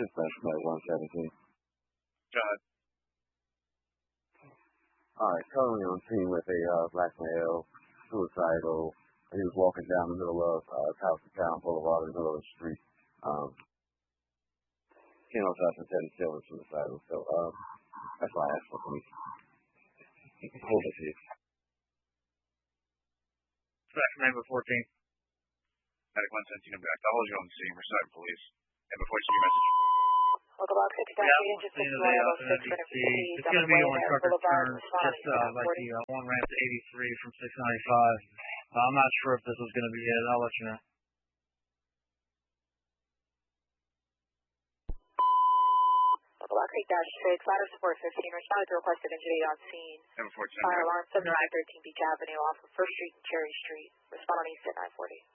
Dispatch Flight 117. Go ahead. Alright, currently on scene with a black male, suicidal. He was walking down the middle of Town Boulevard in the middle of the street. Came outside and said he's still suicidal. So that's why I asked for police. Hold it, please. Dispatch number 14. Medic 117 back. I'll hold you on the scene. We're starting police. And before you see your message. Local Box 59, just it's going to be on Trucker Turn, just like the one ramp to 83 from 695. I'm not sure if this was going to be it. I'll let you know. Local Box 8-6, ladder support 15, responded to requested injury on scene. Number 14. Fire alarm 7913 Beach Avenue off of 1st Street and Cherry Street. Respond on East at 940.